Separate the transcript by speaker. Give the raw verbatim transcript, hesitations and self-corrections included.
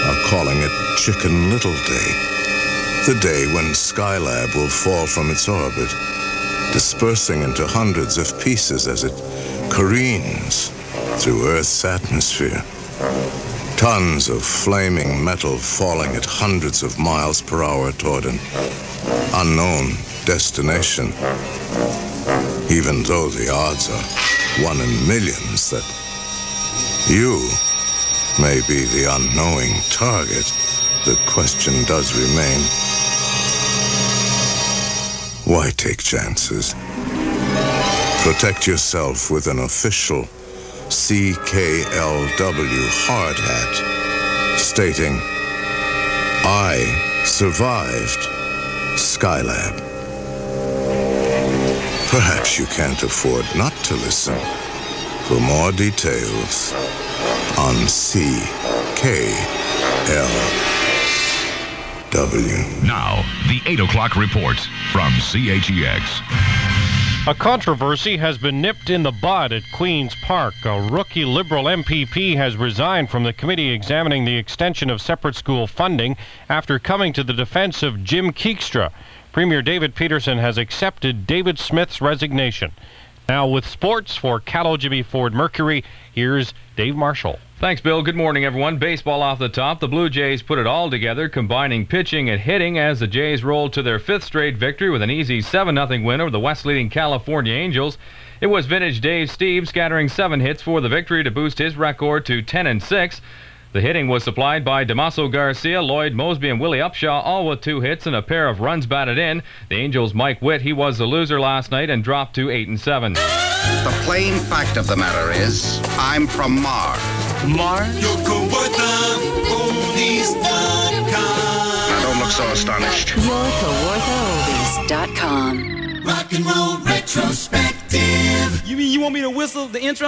Speaker 1: are calling it Chicken Little Day. The day when Skylab will fall from its orbit, dispersing into hundreds of pieces as it careens through Earth's atmosphere. Tons of flaming metal falling at hundreds of miles per hour toward an unknown destination. Even though the odds are one in millions that you may be the unknowing target, the question does remain, why take chances? Protect yourself with an official C K L W hard hat stating, I survived Skylab. Perhaps you can't afford not to listen. For more details on C K L W.
Speaker 2: Now, the eight o'clock report from C H E X.
Speaker 3: A controversy has been nipped in the bud at Queen's Park. A rookie Liberal M P P has resigned from the committee examining the extension of separate school funding after coming to the defense of Jim Keekstra. Premier David Peterson has accepted David Smith's resignation. Now with sports for Callow Jimmy Ford Mercury, here's Dave Marshall.
Speaker 4: Thanks, Bill. Good morning, everyone. Baseball off the top. The Blue Jays put it all together, combining pitching and hitting as the Jays rolled to their fifth straight victory with an easy seven nothing win over the West-leading California Angels. It was vintage Dave Steve scattering seven hits for the victory to boost his record to ten and six. The hitting was supplied by Damaso Garcia, Lloyd Mosby, and Willie Upshaw, all with two hits and a pair of runs batted in. The Angels' Mike Witt, he was the loser last night and dropped to eight and seven.
Speaker 5: The plain fact of the matter is, I'm from Mars.
Speaker 6: Mars?
Speaker 7: Yoko Wortha, oldies dot com.
Speaker 5: Now don't look so astonished.
Speaker 8: Yoko Wortha oldies dot com.
Speaker 7: Rock and roll retrospective.
Speaker 6: You mean you want me to whistle the intro?